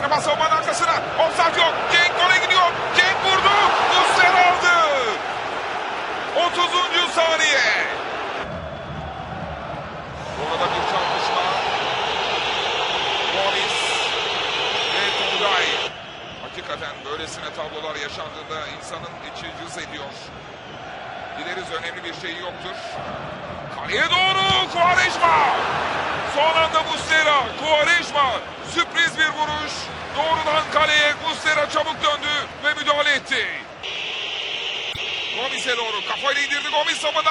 Muslera savunmanın arkasına. Offside yok. Cenk gole gidiyor. Cenk vurdu. Muslera aldı. 30. saniye. Orada bir çarpışma. Gomis ve Tugay. Hakikaten böylesine tablolar yaşandığında insanın içi cız ediyor. Dileriz önemli bir şey yoktur. Kaleye doğru Quaresma. Son anda Muslera. Quaresma. Sürpriz bir vuruş. Doğrudan kaleye Muslera çabuk döndü ve müdahale etti. Gomis'e doğru kafayla indirdi. Gomis savunma